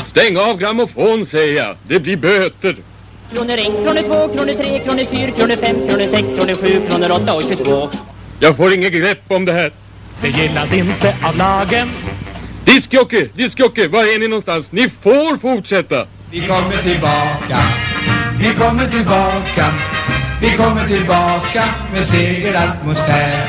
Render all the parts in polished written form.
Stäng av grammofon, säger jag. Det blir böter. Kronor 1, kronor 2, kronor 3, kronor 4, kronor 5, kronor 6, kronor 7, kronor 8 och 22. Jag får inget grepp om det här. Det gillas inte av lagen. Diskjocke, var är ni någonstans? Ni får fortsätta. Vi kommer tillbaka, vi kommer tillbaka, vi kommer tillbaka med segeratmosfär.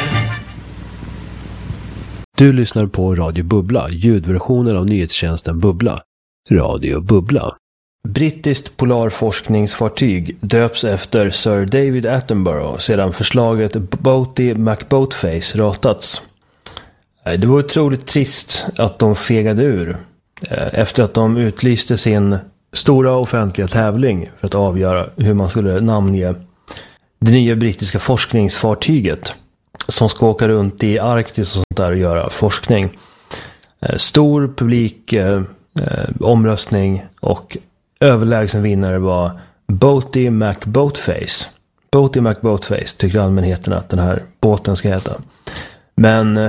Du lyssnar på Radio Bubbla, ljudversionen av nyhetstjänsten Bubbla. Radio Bubbla. Brittiskt polarforskningsfartyg döps efter Sir David Attenborough sedan förslaget Boaty McBoatface ratats. Det var otroligt trist att de fegade ur efter att de utlyste sin stora offentliga tävling för att avgöra hur man skulle namnge det nya brittiska forskningsfartyget som ska åka runt i Arktis och sånt där och göra forskning. Stor publik omröstning och överlägsen vinnare var Boaty McBoatface. Boaty McBoatface tyckte allmänheten att den här båten ska heta. Men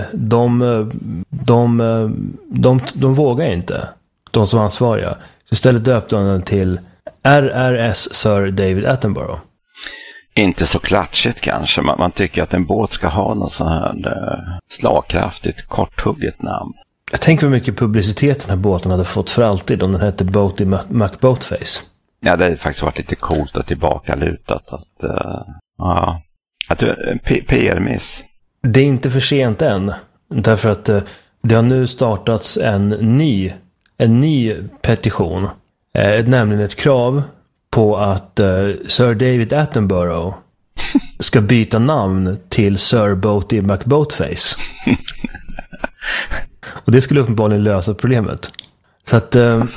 de vågar inte, de som ansvariga. Så istället döpte de den till RRS Sir David Attenborough. Inte så klatschigt kanske. Man tycker att en båt ska ha något så här slagkraftigt, korthugget namn. Jag tänker hur mycket publicitet den här båten hade fått för alltid om den hette Boaty McBoatface. Ja, det har faktiskt varit lite coolt och tillbakalutat. Att PR-miss. Det är inte för sent än. Därför att det har nu startats en ny petition. Nämligen ett krav på att Sir David Attenborough ska byta namn till Sir Boaty McBoatface. Och det skulle uppenbarligen lösa problemet. Så att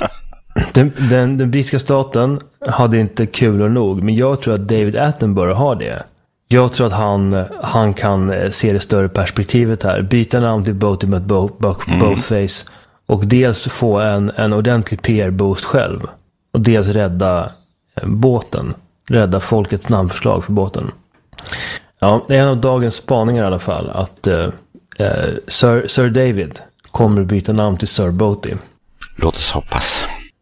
den brittiska staten hade inte kulor nog. Men jag tror att David Attenborough har det. Jag tror att han kan se det större perspektivet här. Byta namn till Boaty McBoatface. Och dels få en ordentlig PR-boost själv. Och dels rädda båten. Rädda folkets namnförslag för båten. Ja, det är en av dagens spaningar i alla fall. Att Sir David kommer att byta namn till Sir Boaty. Låt oss hoppas.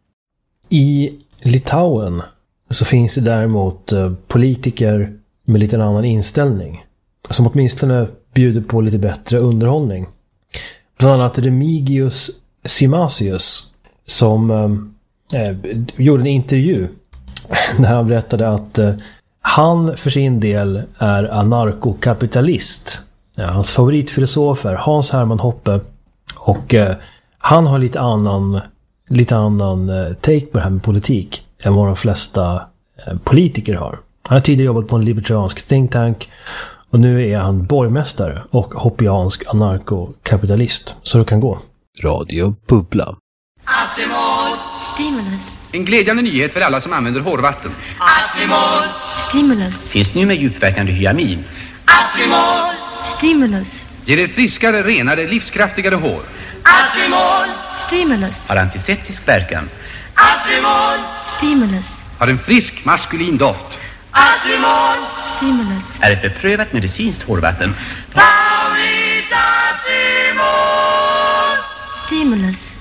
I Litauen så finns det däremot politiker med lite annan inställning. Som åtminstone bjuder på lite bättre underhållning. Bland annat Remigius Simasius som gjorde en intervju där han berättade att han för sin del är anarkokapitalist. Ja, hans favoritfilosof är Hans Hermann Hoppe och han har lite annan take på det här med politik än vad de flesta politiker har. Han har tidigare jobbat på en libertariansk think tank och nu är han borgmästare och hoppiansk anarkokapitalist. Så det kan gå. Radio Bubbla. Acimol. Stimulus. En glädjande nyhet för alla som använder hårvatten. Acimol. Stimulus. Finns nu med djupverkande hyamin. Acimol. Stimulus. Ger er friskare, renare, livskraftigare hår. Acimol. Stimulus. Har antiseptisk verkan. Acimol. Stimulus. Har en frisk, maskulin doft. Acimol. Stimulus. Är ett beprövat medicinskt hårvatten. Paulis Acimol. Stimulus.